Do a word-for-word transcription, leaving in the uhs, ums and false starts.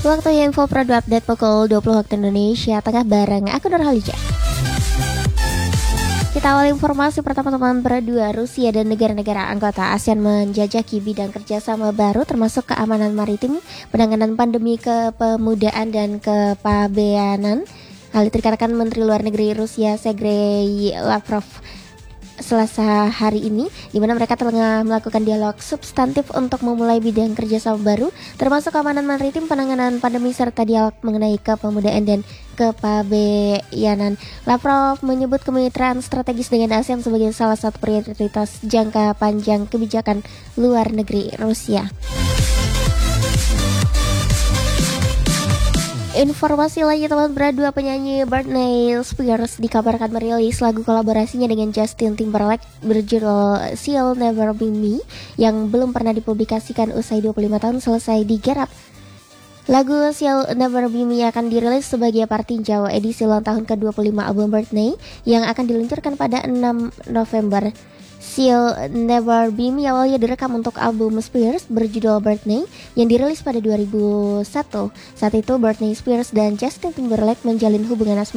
Waktunya info Pradu update pukul dua puluh waktu Indonesia Tengah bareng aku Nurhaliza. Kita awal informasi pertama teman Pradu. Rusia dan negara-negara anggota ASEAN menjajaki bidang kerjasama baru termasuk keamanan maritim, penanganan pandemi, kepemudaan dan kepabeanan. Hal itu dikatakan Menteri Luar Negeri Rusia Sergei Lavrov Selasa hari ini, di mana mereka tengah melakukan dialog substantif untuk memulai bidang kerjasama baru, termasuk keamanan maritim, penanganan pandemi, serta dialog mengenai kepemudaan dan kepabeanan. Lavrov menyebut kemitraan strategis dengan ASEAN sebagai salah satu prioritas jangka panjang kebijakan luar negeri Rusia. Informasi lainnya teman Pradu, penyanyi Britney Spears dikabarkan merilis lagu kolaborasinya dengan Justin Timberlake berjudul She'll Never Be Me yang belum pernah dipublikasikan usai dua puluh lima tahun selesai digarap. Lagu She'll Never Be Me akan dirilis sebagai part tinjau edisi ulang tahun ke dua puluh lima album Britney yang akan diluncurkan pada enam November. She'll Never Be Me awalnya direkam untuk album Spears berjudul Britney yang dirilis pada dua ribu satu. Saat itu Britney Spears dan Justin Timberlake menjalin hubungan asmara